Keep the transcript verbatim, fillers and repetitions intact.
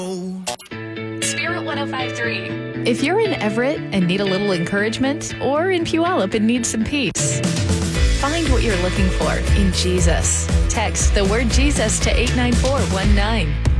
Spirit one oh five point three. If you're in Everett and need a little encouragement, or in Puyallup and need some peace, find what you're looking for in Jesus. Text the word Jesus to eight nine four one nine.